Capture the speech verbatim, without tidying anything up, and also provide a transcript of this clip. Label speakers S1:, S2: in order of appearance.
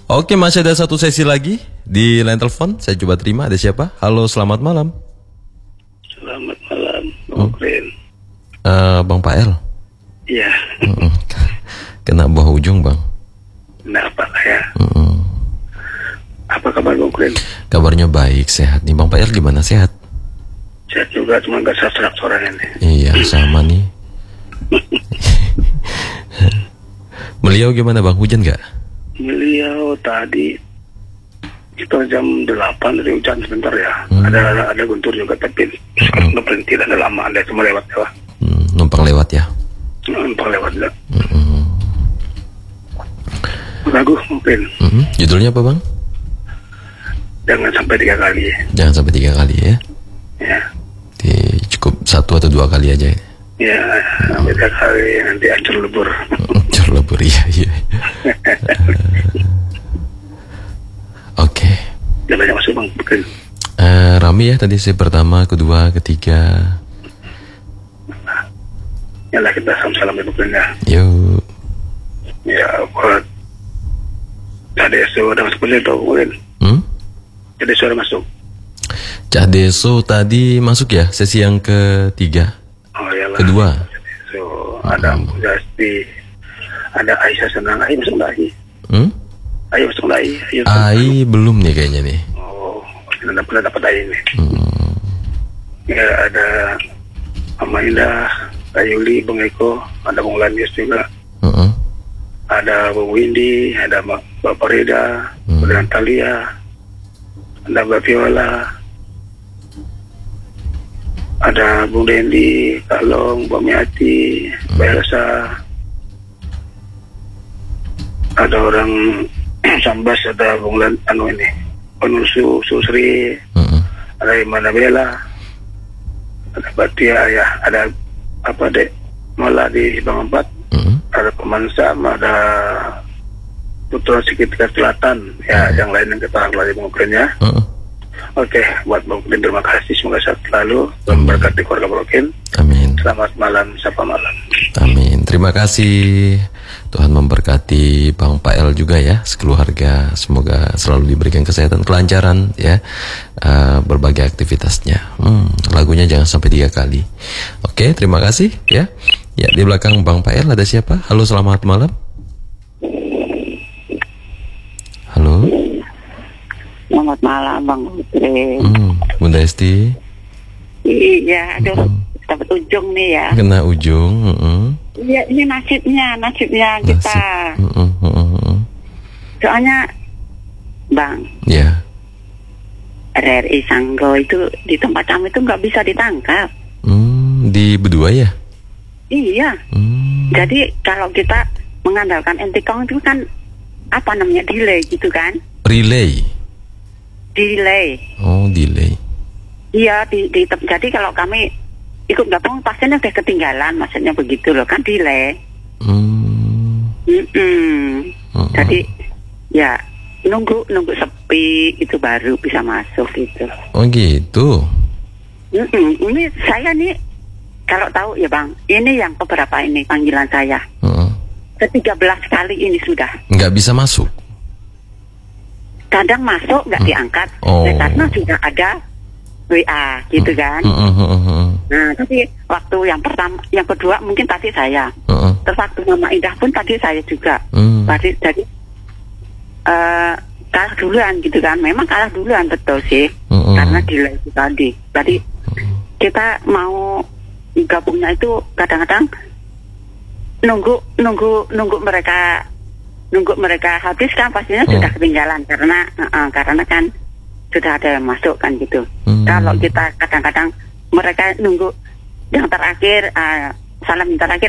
S1: Oke, masih ada satu sesi lagi di line telepon. Saya coba terima. Ada siapa? Halo, selamat malam.
S2: Selamat malam, Bang Kren.
S1: Hmm. Uh, Bang Pael.
S2: Iya.
S1: Mm-mm. Kena bawah ujung, Bang.
S2: Kenapa ya?
S1: Mm-mm.
S2: Apa kabar Bang Kren?
S1: Kabarnya baik, sehat nih. Bang Pael gimana, sehat?
S2: Sehat juga, cuma gak serak suaranya nih.
S1: Iya, sama nih. Beliau gimana, Bang? Hujan gak?
S2: Beliau tadi sekitar jam delapan dari hujan sebentar ya.
S1: Hmm.
S2: Ada ada guntur juga, tapi sekarang udah berhenti dan udah lama. Ada cuma lewat ya.
S1: Hmm, numpang lewat ya?
S2: Numpang lewat ya.
S1: Mm-mm.
S2: Lagu mungkin.
S1: Mm-mm. Judulnya apa, Bang?
S2: Jangan sampai tiga kali.
S1: Jangan sampai tiga kali ya?
S2: Ya.
S1: Di, cukup satu atau dua kali aja.
S2: Ya, sampai tiga kali nanti hancur lebur.
S1: Hancur lebur, iya, iya. Oke. Okay.
S2: Udah banyak masuk Bang Kren.
S1: Uh, Rami ya tadi sih, pertama, kedua, ketiga.
S2: Ya lah, kita salam-salam ya Bang Kren ya.
S1: Yuk.
S2: Ya, buat Cak Deso udah masuk boleh tau mungkin.
S1: Hmm?
S2: Cak Deso udah masuk.
S1: Cak Deso tadi masuk ya, sesi yang ketiga.
S2: Oh iyalah.
S1: Kedua.
S2: So, ada
S1: Hmm.
S2: Mbak Jasti, ada Aisyah Senang. Ai masuk lagi.
S1: Hmm?
S2: Ai masuk lagi. Ayo,
S1: Ai belum nih kayaknya nih.
S2: Oh, kita dapat dapat Ai nih.
S1: Hmm.
S2: Ya, ada Mama Indah, Kak Yuli, Bang Eko, ada Bang Lanius juga.
S1: Uh-uh.
S2: Ada Bang Windy, ada Mbak Bapak Reda,
S1: Hmm.
S2: ada Talia, ada Mbak Viola, ada Bung Dendi, Kak Long, Mbak Miati, Mbak Elsa, ada orang Sambas, ada Bung Lan, anu ini, Penusu, Susri,
S1: Uh-uh.
S2: ada Imana Bella, ada Batia ya, ada apa dek, malah di Bang Empat,
S1: Uh-uh.
S2: ada Pemansa, ada Putra Sekitar Selatan, ya, yang lain yang kita lagi mengukurnya.
S1: Uh-uh.
S2: Oke, buat Bang Kudin terima kasih, semoga sehat selalu, memberkati keluarga Bang Kudin.
S1: Amin.
S2: Selamat malam, sapa malam.
S1: Amin. Terima kasih. Tuhan memberkati Bang Pael juga ya, sekeluarga. Semoga selalu diberikan kesehatan, kelancaran ya, uh, berbagai aktivitasnya. Hmm, lagunya jangan sampai tiga kali. Oke, terima kasih ya. Ya, di belakang Bang Pael ada siapa? Halo, selamat malam. Halo.
S3: Selamat malam Bang Putri.
S1: Hmm, Bunda Esti.
S3: Iya, aduh,
S1: Hmm.
S3: dapat ujung nih ya.
S1: Kena ujung. Uh-uh.
S3: Iya, ini nasibnya, nasibnya
S1: Nasib.
S3: kita.
S1: Uh-uh, uh-uh, uh-uh.
S3: Soalnya, Bang,
S1: Ya.
S3: R R I Sanggo itu di tempat kami itu nggak bisa ditangkap.
S1: Hmm, di Bedua ya?
S3: Iya,
S1: Hmm.
S3: jadi kalau kita mengandalkan Entikong itu kan apa namanya delay gitu kan?
S1: Relay.
S3: Delay.
S1: Oh, delay.
S3: Iya, di, di tem- jadi kalau kami ikut gabung pasiennya udah ketinggalan, maksudnya begitu loh kan delay.
S1: Hmm.
S3: Mm-mm.
S1: Uh-uh.
S3: Jadi ya nunggu nunggu sepi itu baru bisa masuk gitu.
S1: Oh gitu.
S3: Mm-mm. Ini saya nih kalau tahu ya Bang, ini yang beberapa ini panggilan saya
S1: Uh-uh.
S3: ketiga belas kali ini sudah.
S1: Nggak bisa masuk.
S3: Kadang masuk nggak
S1: Hmm.
S3: diangkat,
S1: Oh.
S3: ya, karena sudah ada W A gitu kan.
S1: Uh-uh, uh-uh, uh-uh.
S3: Nah tapi waktu yang pertama, yang kedua mungkin tadi saya.
S1: Uh-uh.
S3: Terus waktu Mama Indah pun tadi saya juga.
S1: Hmm.
S3: Tadi jadi eh, kalah duluan gitu kan. Memang kalah duluan betul sih.
S1: Uh-uh.
S3: Karena delay itu tadi. Tadi kita mau gabungnya itu kadang-kadang nunggu nunggu nunggu mereka nunggu mereka habis kan pastinya
S1: Oh.
S3: sudah ketinggalan karena uh, karena kan sudah ada yang masuk kan gitu.
S1: Hmm.
S3: Kalau kita kadang-kadang mereka nunggu yang terakhir uh, salam yang terakhir